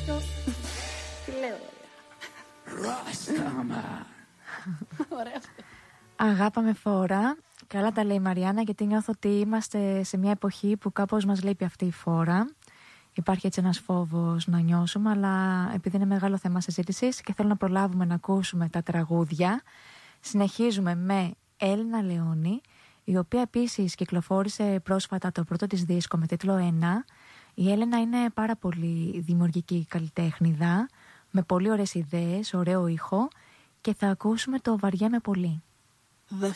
Τι λέω, Ρώσταμα. ωραία. Αγάπα με φόρα. Καλά τα λέει η Μαριάννα, γιατί νιώθω ότι είμαστε σε μια εποχή που κάπως μας λείπει αυτή η φόρα. Υπάρχει έτσι ένας φόβος να νιώσουμε, αλλά επειδή είναι μεγάλο θέμα συζήτησης και θέλω να προλάβουμε να ακούσουμε τα τραγούδια, συνεχίζουμε με Έλληνα Λεόνη, η οποία επίσης κυκλοφόρησε πρόσφατα το πρώτο της δίσκο με τίτλο 1. Η Έλενα είναι πάρα πολύ δημιουργική καλλιτέχνηδα, με πολύ ωραίες ιδέες, ωραίο ήχο, και θα ακούσουμε το Βαριέμαι πολύ. Δεν